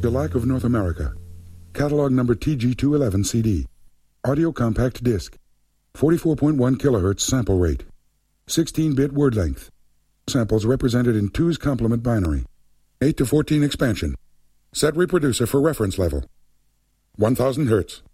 Delac of North America. Catalog number TG211 CD. Audio compact disc. 44.1 kilohertz sample rate. 16-bit word length. Samples represented in 2's complement binary. 8 to 14 expansion. Set reproducer for reference level. 1000 hertz.